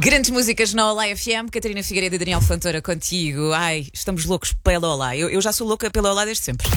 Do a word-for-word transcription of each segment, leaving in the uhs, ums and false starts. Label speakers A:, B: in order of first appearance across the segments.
A: Grandes músicas na Olá F M, Catarina Figueiredo e Daniel Fontoura contigo. Ai, estamos loucos pela Olá. Eu, eu já sou louca pela Olá desde sempre.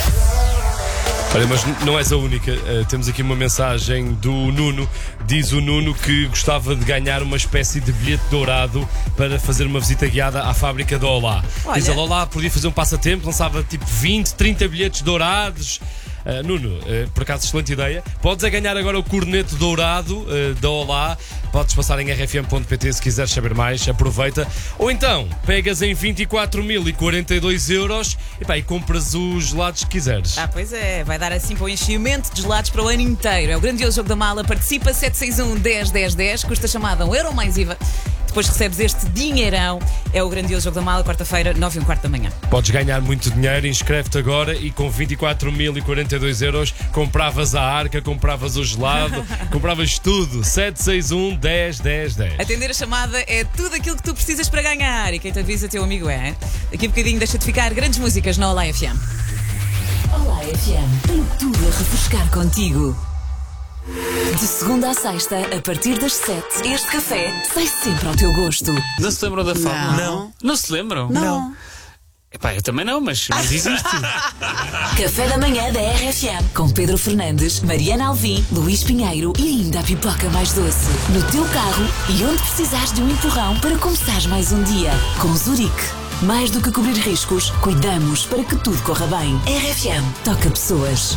B: Olha, mas não és a única. Uh, temos aqui uma mensagem do Nuno. Diz o Nuno que gostava de ganhar uma espécie de bilhete dourado para fazer uma visita guiada à fábrica da Olá.
A: Olha.
B: Diz a Olá, podia fazer um passatempo, lançava tipo vinte, trinta bilhetes dourados. Uh, Nuno, uh, por acaso, excelente ideia. Podes é ganhar agora o corneto dourado uh, da Olá. Podes passar em r f m ponto p t se quiseres saber mais. Aproveita. Ou então, pegas em vinte e quatro mil e quarenta e dois euros e, pá, e compras os gelados que quiseres.
A: Ah, pois é. Vai dar assim para o enchimento de gelados para o ano inteiro. É o grandioso jogo da mala. Participa sete seis um, dez, dez, dez. Custa a chamada um euro mais I V A. Depois recebes este dinheirão. É o grandioso jogo da mala, quarta-feira, nove e um quarto da manhã.
B: Podes ganhar muito dinheiro, inscreve-te agora e com vinte e quatro mil e quarenta e dois euros compravas a arca, compravas o gelado, compravas tudo. sete seis um, dez, dez, dez.
A: Atender a chamada é tudo aquilo que tu precisas para ganhar. E quem te avisa, teu amigo é. Hein? Daqui a bocadinho deixa de ficar grandes músicas na Olá F M.
C: Olá F M, tem tudo a refrescar contigo. De segunda à sexta, a partir das sete, este café sai sempre ao teu gosto.
D: Não se lembram da fórmula?
E: Não.
D: Não se lembram?
E: Não.
D: Epá, eu também não, mas, mas existe.
C: Café da manhã da R F M, com Pedro Fernandes, Mariana Alvim, Luís Pinheiro e ainda a pipoca mais doce. No teu carro e onde precisares de um empurrão para começares mais um dia. Com Zurique. Mais do que cobrir riscos, cuidamos para que tudo corra bem. R F M, toca pessoas.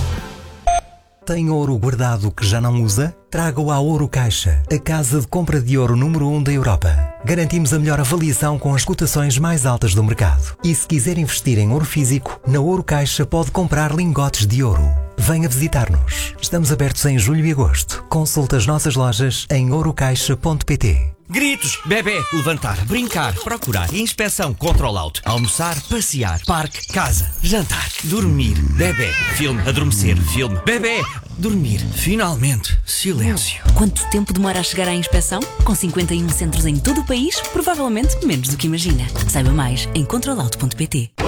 F: Tem ouro guardado que já não usa? Traga-o à Ouro Caixa, a casa de compra de ouro número um da Europa. Garantimos a melhor avaliação com as cotações mais altas do mercado. E se quiser investir em ouro físico, na Ouro Caixa pode comprar lingotes de ouro. Venha visitar-nos. Estamos abertos em julho e agosto. Consulte as nossas lojas em ouro caixa ponto p t.
G: Gritos, bebê, levantar, brincar, procurar, inspeção, control out, almoçar, passear, parque, casa, jantar, dormir, bebê, filme, adormecer, filme, bebê, dormir, finalmente, silêncio.
C: Quanto tempo demora a chegar à inspeção? Com cinquenta e um centros em todo o país, provavelmente menos do que imagina. Saiba mais em control out ponto p t.